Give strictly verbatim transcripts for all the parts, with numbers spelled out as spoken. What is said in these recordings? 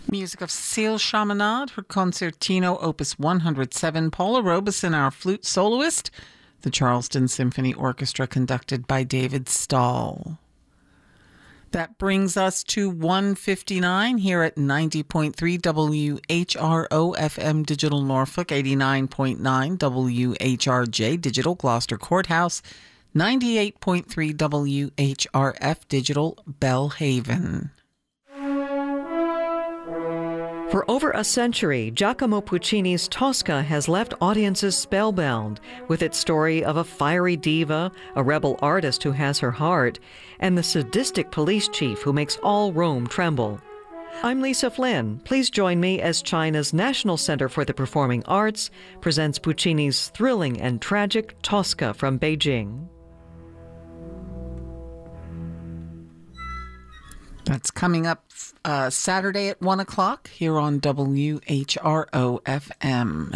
Music of Cécile Chaminade, her Concertino Opus one hundred seven. Paula Robeson, our flute soloist. The Charleston Symphony Orchestra, conducted by David Stahl. That brings us to one fifty-nine here at ninety point three W H R O F M Digital Norfolk, eighty-nine point nine W H R J Digital Gloucester Courthouse, ninety-eight point three W H R F Digital Belhaven. For over a century, Giacomo Puccini's Tosca has left audiences spellbound with its story of a fiery diva, a rebel artist who has her heart, and the sadistic police chief who makes all Rome tremble. I'm Lisa Flynn. Please join me as China's National Center for the Performing Arts presents Puccini's thrilling and tragic Tosca from Beijing. That's coming up uh, Saturday at one o'clock here on W H R O F M.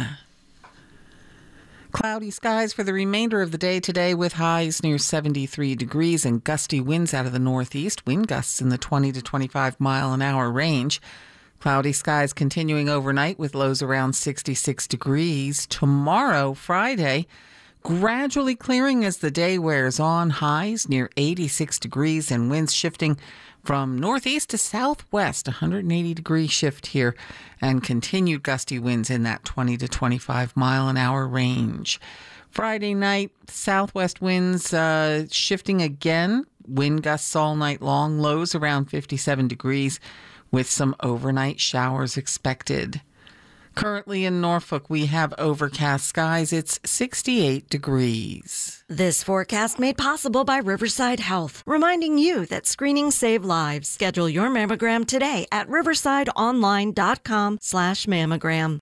Cloudy skies for the remainder of the day today with highs near seventy-three degrees and gusty winds out of the northeast. Wind gusts in the twenty to twenty-five mile an hour range. Cloudy skies continuing overnight with lows around sixty-six degrees. Tomorrow, Friday, gradually clearing as the day wears on. Highs near eighty-six degrees and winds shifting from northeast to southwest, one hundred eighty degree shift here, and continued gusty winds in that twenty to twenty-five mile an hour range. Friday night, southwest winds uh, shifting again, wind gusts all night long, lows around fifty-seven degrees with some overnight showers expected. Currently in Norfolk, we have overcast skies. It's sixty-eight degrees. This forecast made possible by Riverside Health, reminding you that screenings save lives. Schedule your mammogram today at riversideonline.com slash mammogram.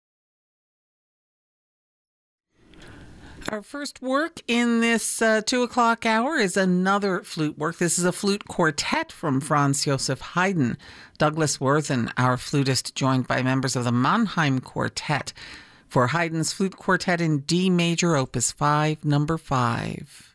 Our first work in this uh, two o'clock hour is another flute work. This is a flute quartet from Franz Joseph Haydn. Douglas Worthen, our flutist, joined by members of the Mannheim Quartet for Haydn's Flute Quartet in D major, Opus five, number five.